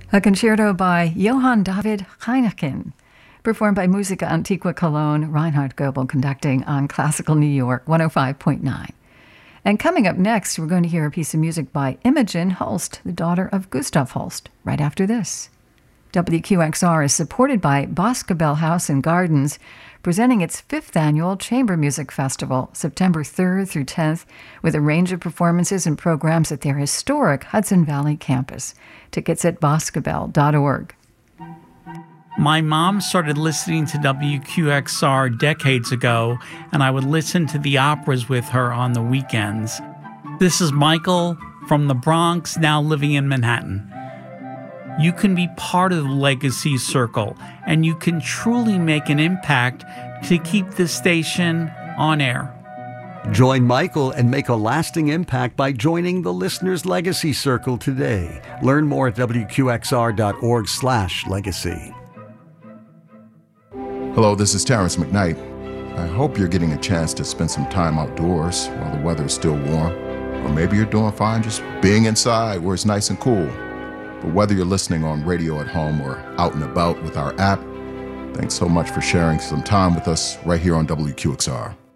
A concerto by Johann David Heineken, performed by Musica Antiqua Cologne, Reinhard Goebel conducting on Classical New York 105.9. And coming up next, we're going to hear a piece of music by Imogen Holst, the daughter of Gustav Holst, right after this. WQXR is supported by Boscobel House and Gardens, presenting its 5th annual Chamber Music Festival, September 3rd through 10th, with a range of performances and programs at their historic Hudson Valley campus. Tickets at boscobel.org. My mom started listening to WQXR decades ago, and I would listen to the operas with her on the weekends. This is Michael from the Bronx, now living in Manhattan. You can be part of the Legacy Circle, and you can truly make an impact to keep this station on air. Join Michael and make a lasting impact by joining the Listener's Legacy Circle today. Learn more at wqxr.org/legacy. Hello, this is Terrence McKnight. I hope you're getting a chance to spend some time outdoors while the weather is still warm. Or maybe you're doing fine just being inside where it's nice and cool. But whether you're listening on radio at home or out and about with our app, thanks so much for sharing some time with us right here on WQXR.